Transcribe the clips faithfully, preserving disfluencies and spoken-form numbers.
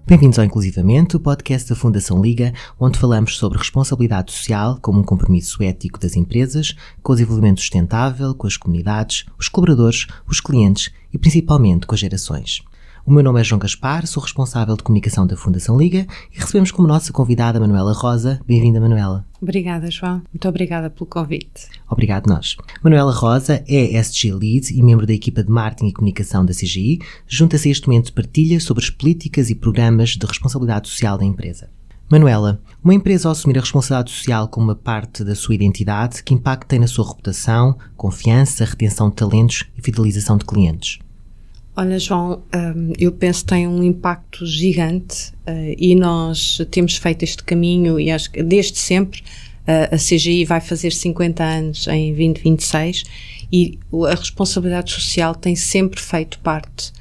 Bem-vindos ao Inclusivamente, o podcast da Fundação Liga, onde falamos sobre responsabilidade social como um compromisso ético das empresas, com o desenvolvimento sustentável, com as comunidades, os colaboradores, os clientes e principalmente com as gerações. O meu nome é João Gaspar, sou responsável de comunicação da Fundação Liga e recebemos como nossa convidada Manuela Rosa. Bem-vinda, Manuela. Obrigada, João. Muito obrigada pelo convite. Obrigado nós. Manuela Rosa é S G Lead e membro da equipa de Marketing e Comunicação da C G I. Junta-se a este momento de partilha sobre as políticas e programas de responsabilidade social da empresa. Manuela, uma empresa ao assumir a responsabilidade social como uma parte da sua identidade, que impacto tem na sua reputação, confiança, retenção de talentos e fidelização de clientes? Olha, João, eu penso que tem um impacto gigante e nós temos feito este caminho e acho que desde sempre a C G I vai fazer cinquenta anos em vinte e vinte e seis e a responsabilidade social tem sempre feito parte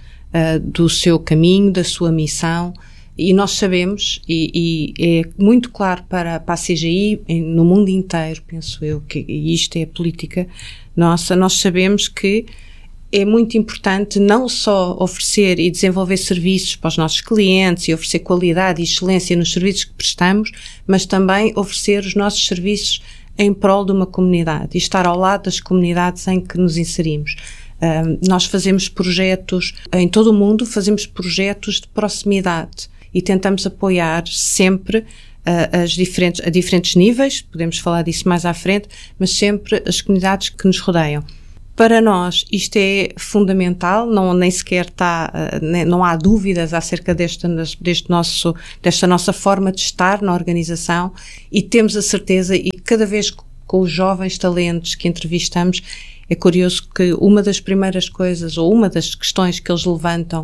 do seu caminho, da sua missão e nós sabemos e, e é muito claro para, para a C G I no mundo inteiro, penso eu, que isto é a política nossa, nós sabemos que é muito importante não só oferecer e desenvolver serviços para os nossos clientes e oferecer qualidade e excelência nos serviços que prestamos, mas também oferecer os nossos serviços em prol de uma comunidade e estar ao lado das comunidades em que nos inserimos. Um, nós fazemos projetos em todo o mundo, fazemos projetos de proximidade e tentamos apoiar sempre uh, as diferentes, a diferentes níveis, podemos falar disso mais à frente, mas sempre as comunidades que nos rodeiam. Para nós isto é fundamental, não, nem sequer está, nem, não há dúvidas acerca deste, deste nosso, desta nossa forma de estar na organização e temos a certeza, e cada vez com os jovens talentos que entrevistamos, é curioso que uma das primeiras coisas ou uma das questões que eles levantam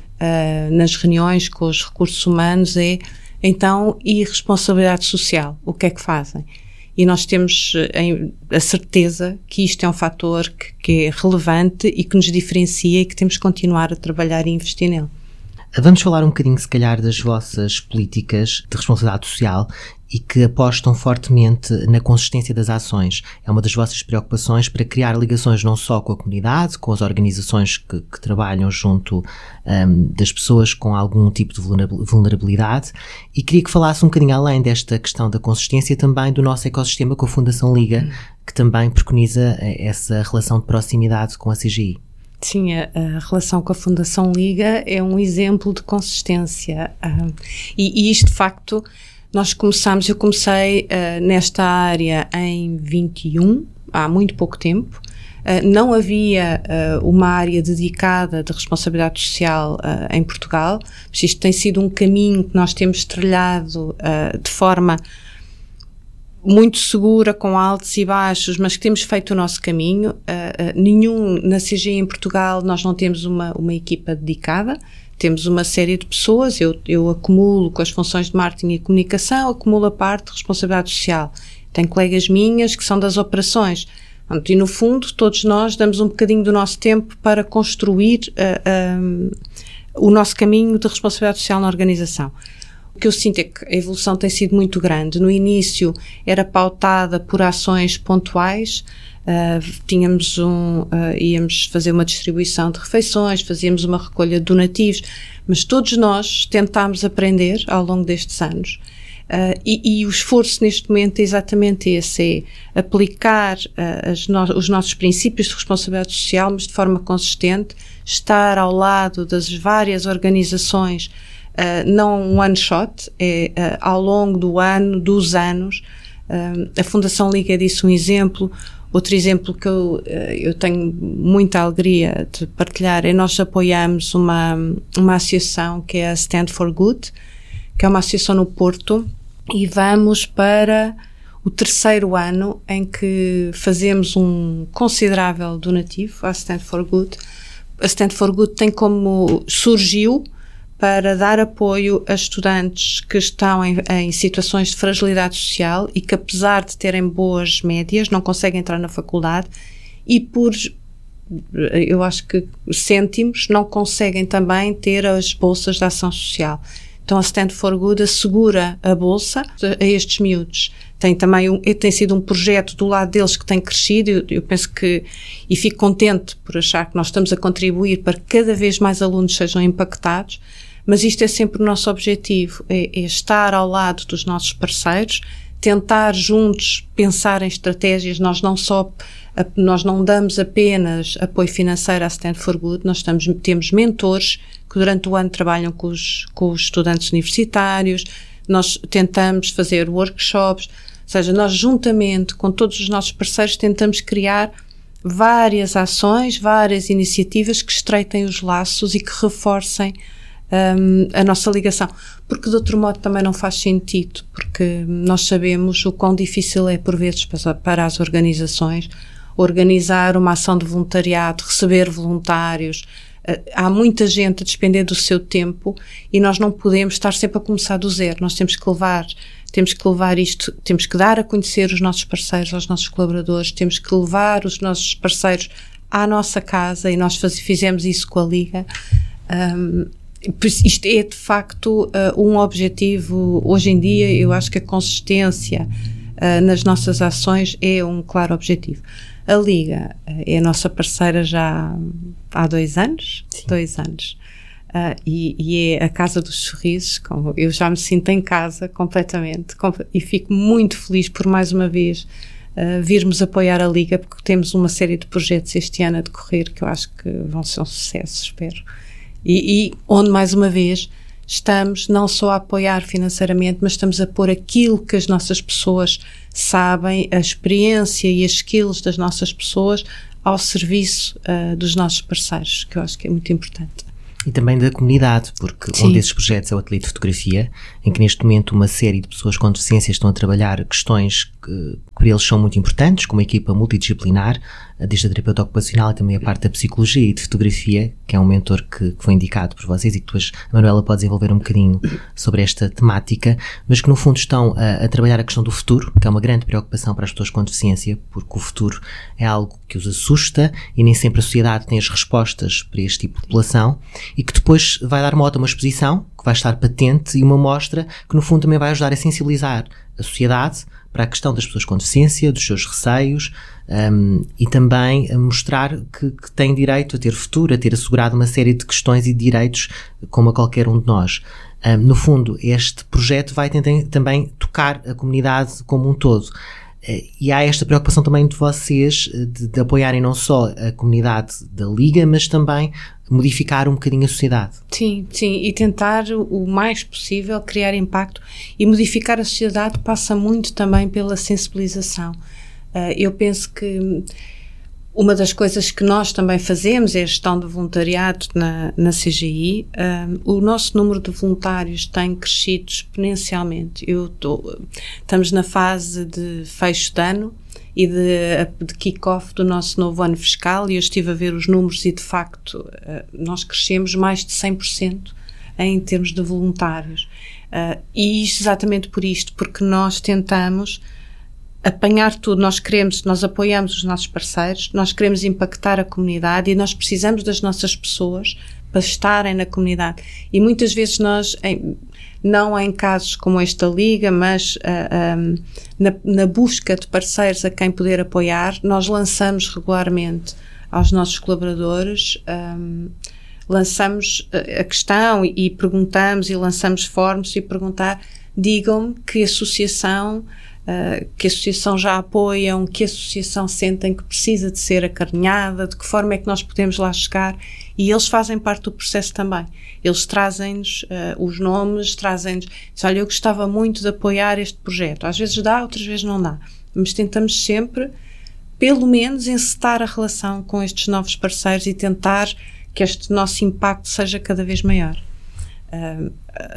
uh, nas reuniões com os recursos humanos é, então, e responsabilidade social, o que é que fazem? E nós temos a certeza que isto é um fator que, que é relevante e que nos diferencia e que temos que continuar a trabalhar e investir nele. Vamos falar um bocadinho, se calhar, das vossas políticas de responsabilidade social e que apostam fortemente na consistência das ações. É uma das vossas preocupações para criar ligações não só com a comunidade, com as organizações que, que trabalham junto um, das pessoas com algum tipo de vulnerabilidade, e queria que falasse um bocadinho além desta questão da consistência também do nosso ecossistema com a Fundação Liga, que também preconiza essa relação de proximidade com a C G I. Sim, a, a relação com a Fundação Liga é um exemplo de consistência um, e, e isto de facto nós começamos, eu comecei uh, nesta área em vinte e um, há muito pouco tempo, uh, não havia uh, uma área dedicada de responsabilidade social uh, em Portugal, mas isto tem sido um caminho que nós temos trilhado uh, de forma muito segura, com altos e baixos, mas que temos feito o nosso caminho. Uh, uh, nenhum, na C G I em Portugal nós não temos uma, uma equipa dedicada, temos uma série de pessoas, eu, eu acumulo com as funções de marketing e comunicação, acumulo a parte de responsabilidade social. Tenho colegas minhas que são das operações. E no fundo todos nós damos um bocadinho do nosso tempo para construir uh, um, o nosso caminho de responsabilidade social na organização. O que eu sinto é que a evolução tem sido muito grande. No início era pautada por ações pontuais, uh, tínhamos um, uh, íamos fazer uma distribuição de refeições, fazíamos uma recolha de donativos, mas todos nós tentámos aprender ao longo destes anos. Uh, e, e o esforço neste momento é exatamente esse, é aplicar uh, as no, os nossos princípios de responsabilidade social, mas de forma consistente, estar ao lado das várias organizações. Uh, não um one shot, é uh, ao longo do ano, dos anos. Uh, a Fundação Liga é disso um exemplo. Outro exemplo que eu, uh, eu tenho muita alegria de partilhar é nós apoiamos uma, uma associação que é a Stand for Good, que é uma associação no Porto, e vamos para o terceiro ano em que fazemos um considerável donativo à Stand for Good. A Stand for Good tem como surgiu para dar apoio a estudantes que estão em, em situações de fragilidade social e que, apesar de terem boas médias, não conseguem entrar na faculdade e por, eu acho que cêntimos, não conseguem também ter as bolsas de ação social. Então a Stand for Good assegura a bolsa a estes miúdos. Tem também um, tem sido um projeto do lado deles que tem crescido, eu, eu penso que, e fico contente por achar que nós estamos a contribuir para que cada vez mais alunos sejam impactados, mas isto é sempre o nosso objetivo, é, é estar ao lado dos nossos parceiros, tentar juntos pensar em estratégias. Nós não só, nós não damos apenas apoio financeiro à Stand for Good, nós estamos, temos mentores que durante o ano trabalham com os, com os estudantes universitários, nós tentamos fazer workshops, ou seja, nós juntamente com todos os nossos parceiros tentamos criar várias ações, várias iniciativas que estreitem os laços e que reforcem um, a nossa ligação, porque de outro modo também não faz sentido, porque nós sabemos o quão difícil é por vezes para, para as organizações organizar uma ação de voluntariado, receber voluntários. Há muita gente a despender do seu tempo e nós não podemos estar sempre a começar do zero. Nós temos que levar, temos que levar isto, temos que dar a conhecer os nossos parceiros, aos nossos colaboradores, temos que levar os nossos parceiros à nossa casa, e nós faz, fizemos isso com a Liga. Um, isto é de facto uh, um objetivo. Hoje em dia eu acho que a consistência uh, nas nossas ações é um claro objetivo. A Liga uh, é a nossa parceira já há dois anos, Sim. dois anos, uh, e, e é a Casa dos Sorrisos. Como eu já me sinto em casa completamente, com, e fico muito feliz por mais uma vez uh, virmos apoiar a Liga, porque temos uma série de projetos este ano a decorrer que eu acho que vão ser um sucesso, espero, e, e onde mais uma vez estamos não só a apoiar financeiramente, mas estamos a pôr aquilo que as nossas pessoas sabem, a experiência e as skills das nossas pessoas ao serviço uh, dos nossos parceiros, que eu acho que é muito importante. E também da comunidade, porque Sim. um desses projetos é o Ateliê de Fotografia, em que neste momento uma série de pessoas com deficiências estão a trabalhar questões que para eles são muito importantes, como uma equipa multidisciplinar, desde a terapeuta ocupacional e também a parte da psicologia e de fotografia, que é um mentor que, que foi indicado por vocês e que depois a Manuela pode desenvolver um bocadinho sobre esta temática, mas que no fundo estão a, a trabalhar a questão do futuro, que é uma grande preocupação para as pessoas com deficiência, porque o futuro é algo que os assusta e nem sempre a sociedade tem as respostas para este tipo de população, e que depois vai dar modo a uma exposição que vai estar patente e uma mostra que no fundo também vai ajudar a sensibilizar a sociedade para a questão das pessoas com deficiência, dos seus receios, um, e também a mostrar que, que têm direito a ter futuro, a ter assegurado uma série de questões e de direitos como a qualquer um de nós. Um, no fundo, este projeto vai tentar também tocar a comunidade como um todo. E há esta preocupação também de vocês de, de apoiarem não só a comunidade da Liga, mas também modificar um bocadinho a sociedade. Sim, sim, e tentar o mais possível criar impacto, e modificar a sociedade passa muito também pela sensibilização. Uh, eu penso que uma das coisas que nós também fazemos é a gestão de voluntariado na, na C G I. Um, o nosso número de voluntários tem crescido exponencialmente. Eu tô, estamos na fase de fecho de ano e de, de kick-off do nosso novo ano fiscal, e eu estive a ver os números e de facto uh, nós crescemos mais de cem por cento em termos de voluntários. Uh, e isto exatamente por isto, porque nós tentamos apanhar tudo. Nós queremos, nós apoiamos os nossos parceiros, nós queremos impactar a comunidade e nós precisamos das nossas pessoas para estarem na comunidade. E muitas vezes nós, em, não em casos como este da Liga, mas uh, um, na, na busca de parceiros a quem poder apoiar, nós lançamos regularmente aos nossos colaboradores, um, lançamos a questão e, e perguntamos e lançamos forms e perguntar, digam-me que associação Uh, que a associação já apoiam, que a associação sentem que precisa de ser acarinhada, de que forma é que nós podemos lá chegar, e eles fazem parte do processo também. Eles trazem-nos uh, os nomes, trazem-nos, dizem, olha, eu gostava muito de apoiar este projeto. Às vezes dá, outras vezes não dá, mas tentamos sempre, pelo menos, encetar a relação com estes novos parceiros e tentar que este nosso impacto seja cada vez maior. Uh,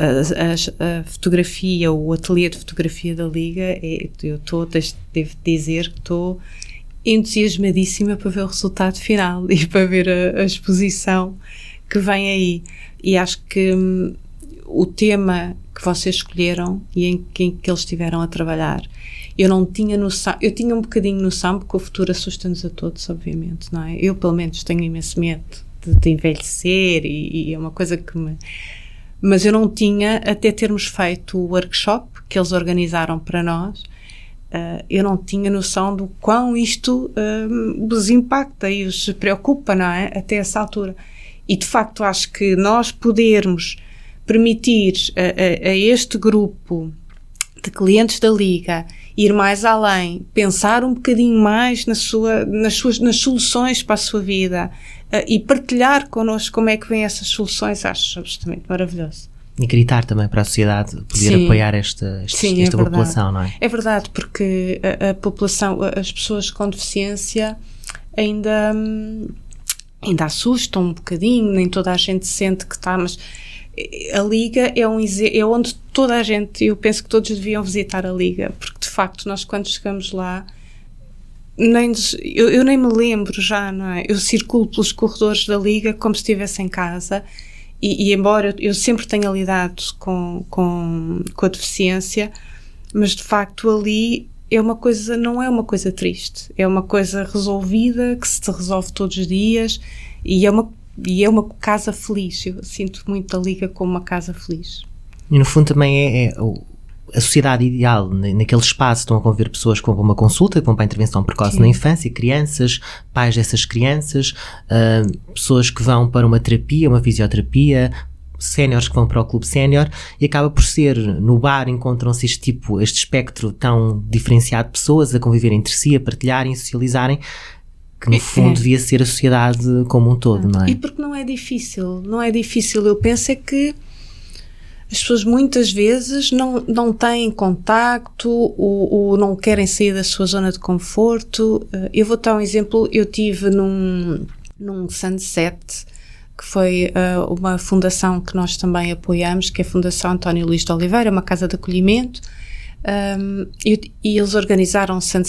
a, a, a fotografia, o ateliê de fotografia da Liga, é, eu estou, devo dizer que estou entusiasmadíssima para ver o resultado final e para ver a, a exposição que vem aí, e acho que hum, o tema que vocês escolheram e em que, em que eles estiveram a trabalhar, eu não tinha noção, eu tinha um bocadinho noção, porque o futuro assusta-nos a todos, obviamente, não é? Eu pelo menos tenho imenso medo de, de envelhecer e, e é uma coisa que me... Mas eu não tinha, até termos feito o workshop que eles organizaram para nós, uh, eu não tinha noção do quão isto uh, os impacta e os preocupa, não é? Até essa altura. E de facto acho que nós podermos permitir a, a, a este grupo de clientes da Liga ir mais além, pensar um bocadinho mais na sua, nas, suas, nas soluções para a sua vida uh, e partilhar connosco como é que vêm essas soluções, acho absolutamente maravilhoso. E gritar também para a sociedade poder Sim. apoiar esta, esta, Sim, esta é população, não é? É verdade, porque a, a população, as pessoas com deficiência ainda, ainda assustam um bocadinho, nem toda a gente sente que está, mas a Liga é, um, é onde toda a gente, eu penso que todos deviam visitar a Liga, porque de facto nós quando chegamos lá, nem, eu, eu nem me lembro já, não é? Eu circulo pelos corredores da Liga como se estivesse em casa e, e embora eu, eu sempre tenha lidado com, com, com a deficiência, mas de facto ali é uma coisa, não é uma coisa triste, é uma coisa resolvida, que se resolve todos os dias e é uma E é uma casa feliz. Eu sinto muito a Liga como uma casa feliz. E no fundo também é, é a sociedade ideal. Naquele espaço estão a conviver pessoas que vão para uma consulta, que vão para a intervenção precoce Sim. na infância, crianças, pais dessas crianças, uh, pessoas que vão para uma terapia, uma fisioterapia, séniores que vão para o clube sénior, e acaba por ser, no bar encontram-se este tipo, este espectro tão diferenciado de pessoas a conviver entre si, a partilharem, a socializarem, que no fundo é. devia ser a sociedade como um todo, não é? E porque não é difícil, não é difícil, eu penso é que as pessoas muitas vezes não, não têm contacto ou, ou não querem sair da sua zona de conforto. Eu vou dar um exemplo, eu tive num, num Sunset, que foi uh, uma fundação que nós também apoiamos, que é a Fundação António Luís de Oliveira, uma casa de acolhimento, um, e, e eles organizaram um Sunset